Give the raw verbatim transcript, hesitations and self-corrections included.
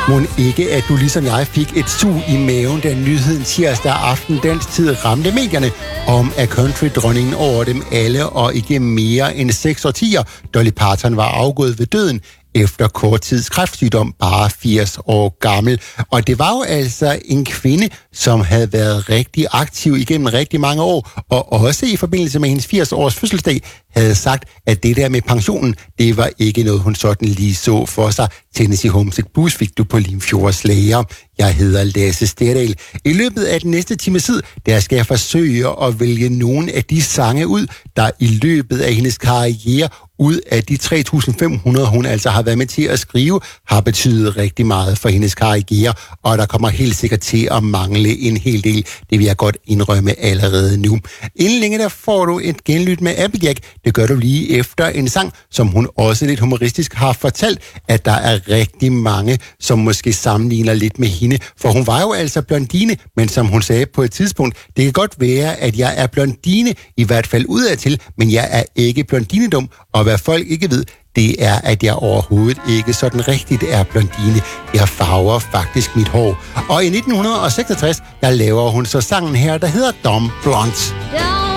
Mon ikke, at du ligesom jeg fik et sug i maven, da nyheden tirsdag aften dansk tid ramte medierne om, at country-dronningen over dem alle og igennem mere end seks årtier, Dolly Parton, var afgået ved døden efter kort tids kræftsygdom, bare firs år gammel. Og det var jo altså en kvinde, som havde været rigtig aktiv igennem rigtig mange år, og også i forbindelse med hendes firs års fødselsdag, havde sagt, at det der med pensionen, det var ikke noget, hun sådan lige så for sig. Tennessee Homesick Blues fik du på Limfjords Lager. Jeg hedder Lasse Sterdal. I løbet af den næste time tid, der skal jeg forsøge at vælge nogle af de sange ud, der i løbet af hendes karriere, ud af de tre tusind fem hundrede, hun altså har været med til at skrive, har betydet rigtig meget for hendes karriere, og der kommer helt sikkert til at mangle en hel del. Det vil jeg godt indrømme allerede nu. Inden længe der får du et genlyt med Applejack. Det gør du lige efter en sang, som hun også lidt humoristisk har fortalt, at der er rigtig mange, som måske sammenligner lidt med hende. For hun var jo altså blondine, men som hun sagde på et tidspunkt, det kan godt være, at jeg er blondine, i hvert fald udadtil, men jeg er ikke blondinedum. Og hvad folk ikke ved, det er, at jeg overhovedet ikke sådan rigtigt er blondine. Jeg farver faktisk mit hår. Og i nitten seksogtres, der laver hun så sangen her, der hedder Dumb Blonde.